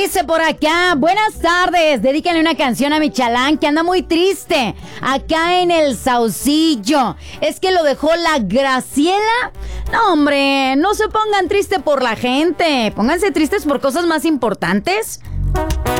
Dice por acá, buenas tardes, dedíquenle una canción a mi chalán que anda muy triste acá en el Saucillo. Es que lo dejó la Graciela. No, hombre, no se pongan tristes por la gente, pónganse tristes por cosas más importantes.